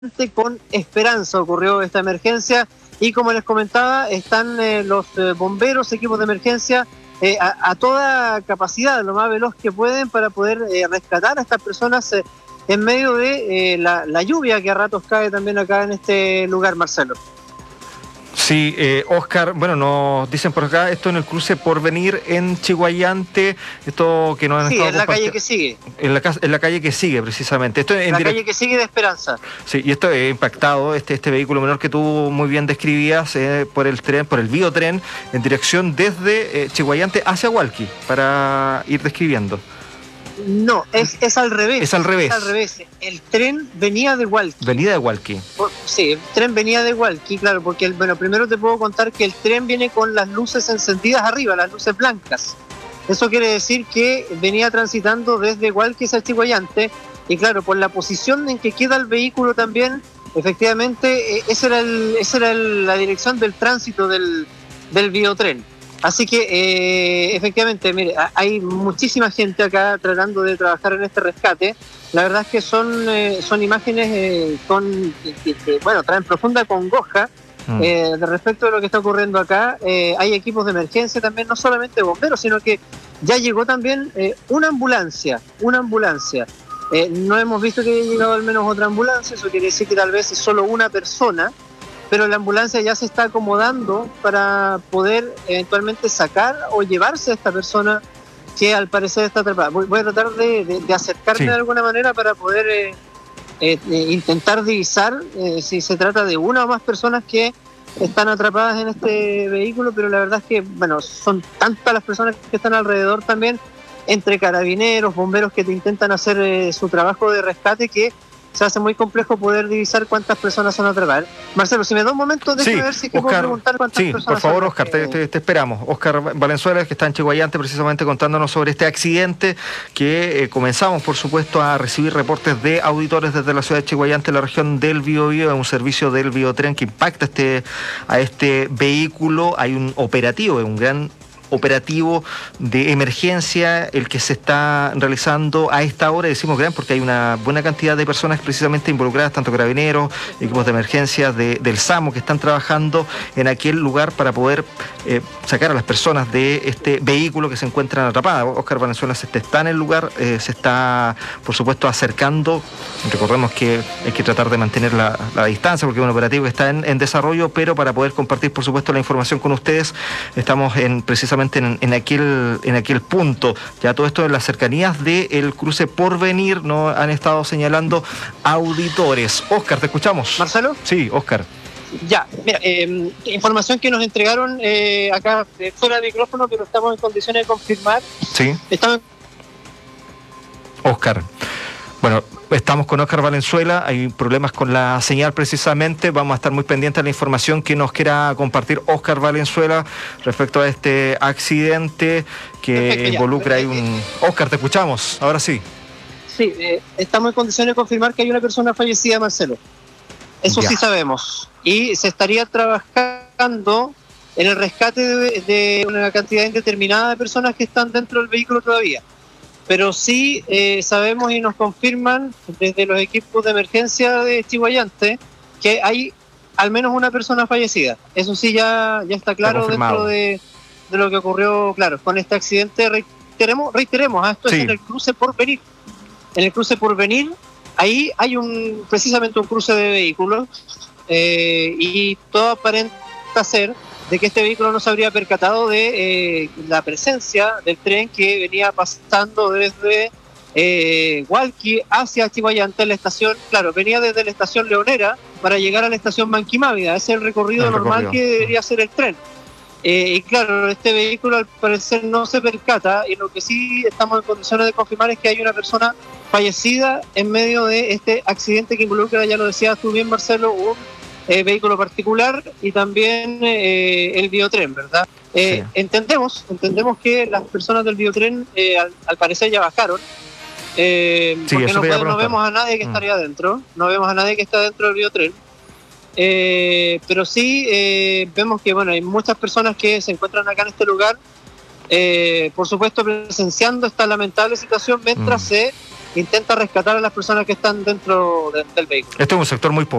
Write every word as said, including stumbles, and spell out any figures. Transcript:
con esperanza ocurrió esta emergencia y como les comentaba están eh, los eh, bomberos, equipos de emergencia eh, a, a toda capacidad, lo más veloz que pueden para poder eh, rescatar a estas personas eh, en medio de eh, la, la lluvia que a ratos cae también acá en este lugar, Marcelo. Sí, eh, Oscar, bueno, nos dicen por acá, esto en el cruce Porvenir en Chiguayante, esto que nos han sí, estado en la calle que sigue. En la, en la calle que sigue, precisamente. Esto en la direct... calle que sigue de Esperanza. Sí, y esto ha impactado, este, este vehículo menor que tú muy bien describías, eh, por el tren, por el biotren, en dirección desde eh, Chiguayante hacia Hualqui, para ir describiendo. No, es, es al revés. Es al revés. Es al revés. El tren venía de Hualqui. Venía de Hualqui. Sí, el tren venía de Hualqui, claro, porque el, bueno, primero te puedo contar que el tren viene con las luces encendidas arriba, las luces blancas. Eso quiere decir que venía transitando desde Hualqui hacia Chiguayante, y claro, por la posición en que queda el vehículo también, efectivamente, eh, esa era, el, esa era el, la dirección del tránsito del, del biotren. Así que, eh, efectivamente, mire, hay muchísima gente acá tratando de trabajar en este rescate. La verdad es que son, eh, son imágenes eh, con, que, que, bueno, traen profunda congoja mm. eh, de respecto de lo que está ocurriendo acá. Eh, hay equipos de emergencia también, no solamente bomberos, sino que ya llegó también eh, una ambulancia, una ambulancia. Eh, no hemos visto que haya llegado al menos otra ambulancia, eso quiere decir que tal vez es solo una persona, pero la ambulancia ya se está acomodando para poder eventualmente sacar o llevarse a esta persona que al parecer está atrapada. Voy, voy a tratar de, de, de acercarme sí. de alguna manera para poder eh, eh, intentar divisar eh, si se trata de una o más personas que están atrapadas en este vehículo, pero la verdad es que, bueno, son tantas las personas que están alrededor también, entre carabineros, bomberos que te intentan hacer eh, su trabajo de rescate, que se hace muy complejo poder divisar cuántas personas son atrapadas. Marcelo, si me da un momento, déjame sí, ver si Oscar, puedo preguntar cuántas sí, personas por favor, son. Oscar, te, te, te esperamos. Oscar Valenzuela, que está en Chiguayante, precisamente contándonos sobre este accidente que eh, comenzamos, por supuesto, a recibir reportes de auditores desde la ciudad de Chiguayante, la región del Biobío, un servicio del biotren que impacta este, a este vehículo. Hay un operativo, un gran operativo de emergencia, el que se está realizando a esta hora, decimos gran porque hay una buena cantidad de personas precisamente involucradas, tanto carabineros, equipos de emergencia de, del SAMU, que están trabajando en aquel lugar para poder eh, sacar a las personas de este vehículo que se encuentran atrapadas. Oscar Valenzuela se está en el lugar, eh, se está, por supuesto, acercando. Recordemos que hay que tratar de mantener la, la distancia porque es un operativo que está en, en desarrollo, pero para poder compartir, por supuesto, la información con ustedes, estamos en precisamente En, en, aquel, en aquel punto. Ya todo esto en las cercanías del cruce Porvenir nos han estado señalando auditores. Oscar, ¿te escuchamos? ¿Marcelo? Sí, Oscar. Ya, mira, eh, información que nos entregaron eh, acá eh, fuera de micrófono, pero estamos en condiciones de confirmar. Sí. Estamos... Oscar. Bueno, estamos con Oscar Valenzuela, hay problemas con la señal precisamente, vamos a estar muy pendientes de la información que nos quiera compartir Oscar Valenzuela respecto a este accidente que Perfecto, involucra ahí un... Oscar, te escuchamos, ahora sí. Sí, eh, estamos en condiciones de confirmar que hay una persona fallecida, Marcelo. Eso ya. Sí sabemos. Y se estaría trabajando en el rescate de, de una cantidad indeterminada de personas que están dentro del vehículo todavía. Pero sí eh, sabemos y nos confirman desde los equipos de emergencia de Chiguayante que hay al menos una persona fallecida. Eso sí ya, ya está claro está dentro de, de lo que ocurrió, claro, con este accidente. Reiteremos, reiteremos ¿eh? esto sí. es en el cruce Porvenir. En el cruce Porvenir, ahí hay un precisamente un cruce de vehículos eh, y todo aparenta ser de que este vehículo no se habría percatado de eh, la presencia del tren que venía pasando desde eh, Hualqui hacia Chiguayante, la estación, claro, venía desde la estación Leonera para llegar a la estación Manquimávida, ese es el recorrido el normal recorrido. que debería hacer el tren. Eh, y claro, este vehículo al parecer no se percata, y lo que sí estamos en condiciones de confirmar es que hay una persona fallecida en medio de este accidente que involucra, ya lo decías tú bien, Marcelo, un Eh, vehículo particular y también eh, el biotren, ¿verdad? Eh, sí. Entendemos, entendemos que las personas del biotren eh, al, al parecer ya bajaron, eh, sí, porque no, puede, no vemos a nadie que mm. estaría adentro, no vemos a nadie que está dentro del biotren, eh, pero sí eh, vemos que bueno, hay muchas personas que se encuentran acá en este lugar, eh, por supuesto presenciando esta lamentable situación mientras mm. se intenta rescatar a las personas que están dentro de, del vehículo. Este es un sector muy